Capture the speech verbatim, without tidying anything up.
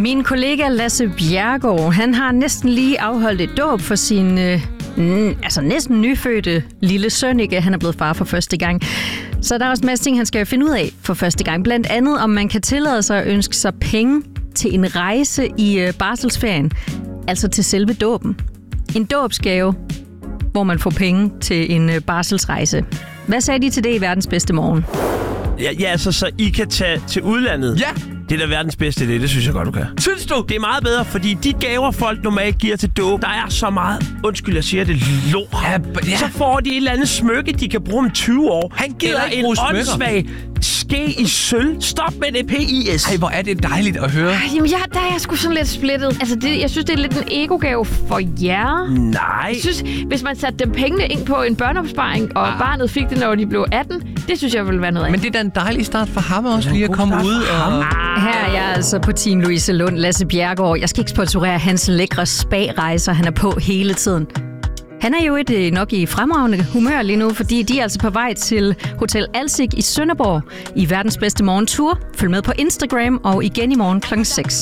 Min kollega Lasse Bjerregaard, han har næsten lige afholdt et dåb for sin øh, n- altså næsten nyfødte lille søn, ikke? Han er blevet far for første gang. Så der er også en masse ting, han skal finde ud af for første gang. Blandt andet, om man kan tillade sig at ønske sig penge til en rejse i øh, barselsferien. Altså til selve dåben. En dåbsgave, hvor man får penge til en øh, barselsrejse. Hvad sagde de til det i Verdens Bedste Morgen? Ja, ja, altså, så I kan tage til udlandet. Ja! Det er da verdens bedste idé, det synes jeg godt, du kan. Synes du? Det er meget bedre, fordi de gaver, folk normalt giver til dåb, der er så meget, undskyld, jeg siger det, lort. Ja, ja. Så får de et eller andet smykke, de kan bruge om tyve år. Han gider eller ikke bruge smykker. Eller en åndssvag ske i sølv. Stop med det, P I S. Ej, hvor er det dejligt at høre. Ej, jamen, ja, der er jeg sgu sådan lidt splittet. Altså, det, jeg synes, det er lidt en ego-gave for jer. Nej. Jeg synes, hvis man satte dem pengene ind på en børneopsparing, og ah. barnet fik det, når de blev atten, det synes jeg ville være noget af. Men det er da en dejlig start for ham også, lige at komme ud og... Her er jeg altså på Team Louise Lund, Lasse Bjerregaard. Jeg skal ikke sponsorere hans lækre spa-rejser, han er på hele tiden. Han er jo et nok i fremragende humør lige nu, fordi de er altså på vej til Hotel Alsik i Sønderborg i Verdens Bedste Morgen Tour. Følg med på Instagram og igen i morgen klokken seks.